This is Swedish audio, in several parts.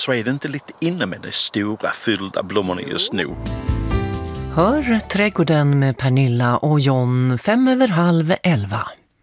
så är det inte lite inne med de stora fyllda blommorna just nu. Hör Trädgården med Pernilla och John 11:05.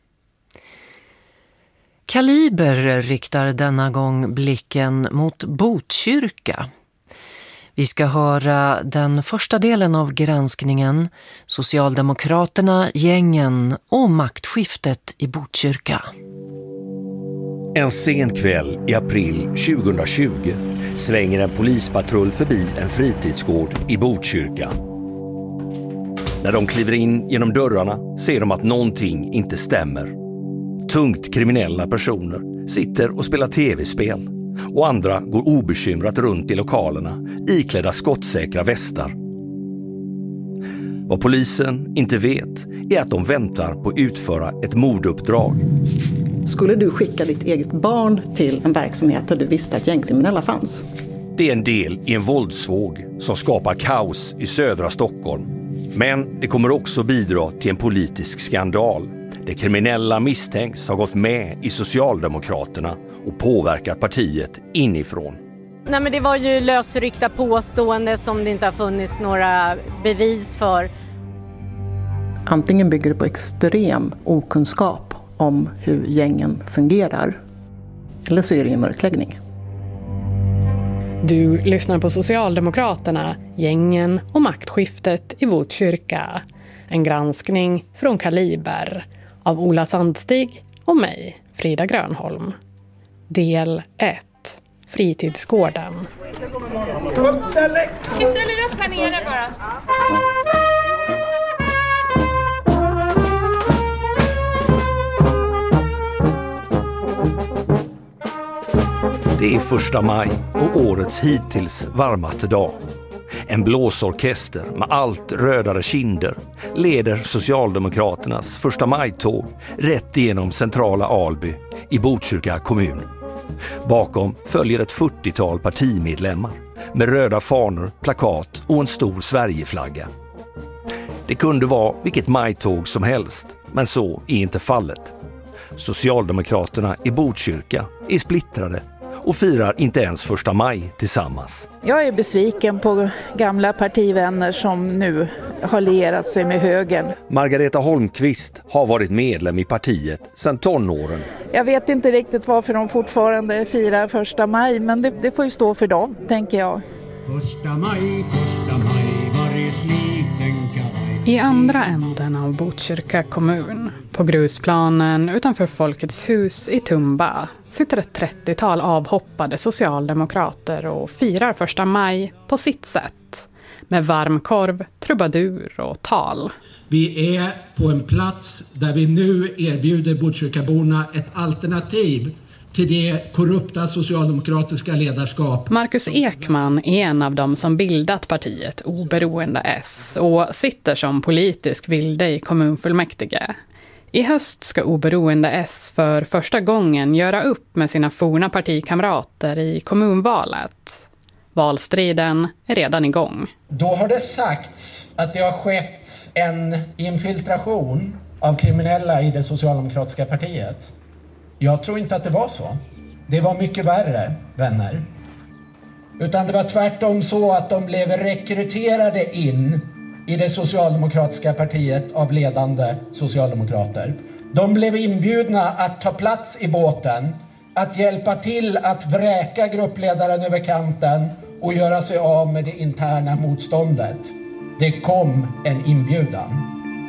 Kaliber riktar denna gång blicken mot Botkyrka. Vi ska höra den första delen av granskningen, Socialdemokraterna, gängen och maktskiftet i Botkyrka. En sen kväll i april 2020 svänger en polispatrull förbi en fritidsgård i Botkyrka. När de kliver in genom dörrarna ser de att någonting inte stämmer. Tungt kriminella personer sitter och spelar tv-spel och andra går obekymrat runt i lokalerna iklädda skottsäkra västar. Vad polisen inte vet är att de väntar på att utföra ett morduppdrag. Skulle du skicka ditt eget barn till en verksamhet där du visste att gängkriminella fanns? Det är en del i en våldsvåg som skapar kaos i södra Stockholm. Men det kommer också bidra till en politisk skandal. De kriminella misstänks ha gått med i Socialdemokraterna och påverkat partiet inifrån. Nej, men det var ju lösryckta påståenden som det inte har funnits några bevis för. Antingen bygger det på extrem okunskap om hur gängen fungerar, eller så är det en mörkläggning. Du lyssnar på Socialdemokraterna, gängen och maktskiftet i Botkyrka. En granskning från Kaliber av Ola Sandstig och mig, Frida Grönholm. Del 1. Fritidsgården. Vi ställer upp här nere bara. Det är 1 maj och årets hittills varmaste dag. En blåsorkester med allt rödare kinder leder Socialdemokraternas 1 maj-tåg rätt igenom centrala Alby i Botkyrka kommun. Bakom följer ett 40-tal partimedlemmar med röda fanor, plakat och en stor Sverigeflagga. Det kunde vara vilket majtåg som helst, men så är inte fallet. Socialdemokraterna i Botkyrka är splittrade och firar inte ens 1 maj tillsammans. Jag är besviken på gamla partivänner som nu har lierat sig med högern. Margareta Holmqvist har varit medlem i partiet sedan tonåren. Jag vet inte riktigt varför de fortfarande firar 1 maj, men det får ju stå för dem, tänker jag. 1 maj, varje sliten kavaj. I andra änden av Botkyrka kommun, på grusplanen utanför Folkets hus i Tumba, sitter ett 30-tal avhoppade socialdemokrater och firar 1 maj på sitt sätt. Med varmkorv, trubadur och tal. Vi är på en plats där vi nu erbjuder Botkyrkaborna ett alternativ till det korrupta socialdemokratiska ledarskap. Marcus Ekman är en av dem som bildat partiet Oberoende S och sitter som politisk vilde i kommunfullmäktige. I höst ska Oberoende S för första gången göra upp med sina forna partikamrater i kommunvalet. Valstriden är redan igång. Då har det sagts att det har skett en infiltration av kriminella i det socialdemokratiska partiet. Jag tror inte att det var så. Det var mycket värre, vänner. Utan det var tvärtom så att de blev rekryterade in i det socialdemokratiska partiet av ledande socialdemokrater. De blev inbjudna att ta plats i båten, att hjälpa till att vräka gruppledaren över kanten och göra sig av med det interna motståndet. Det kom en inbjudan.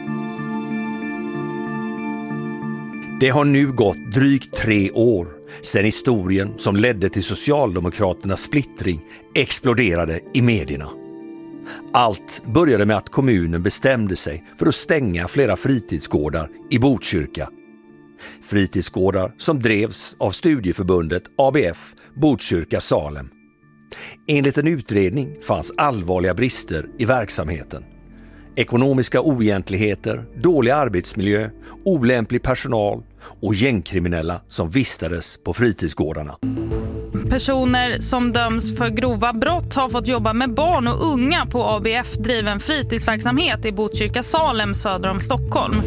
Det har nu gått drygt 3 år sedan historien som ledde till Socialdemokraternas splittring exploderade i medierna. Allt började med att kommunen bestämde sig för att stänga flera fritidsgårdar i Botkyrka. Fritidsgårdar som drevs av studieförbundet ABF Botkyrka Salem. Enligt en utredning fanns allvarliga brister i verksamheten. Ekonomiska oegentligheter, dålig arbetsmiljö, olämplig personal och gängkriminella som vistades på fritidsgårdarna. Personer som döms för grova brott har fått jobba med barn och unga på ABF-driven fritidsverksamhet i Botkyrka Salem söder om Stockholm.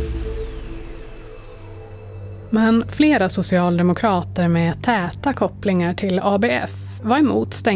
Men flera socialdemokrater med täta kopplingar till ABF var emot stängningen.